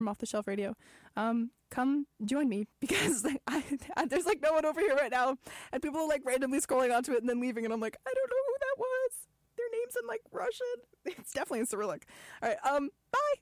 from Off the Shelf Radio. Come join me because there's like no one over here right now, and people are like randomly scrolling onto it and then leaving, and I'm like, I don't know who that was. Their name's in like Russian. It's definitely in Cyrillic. All right, bye.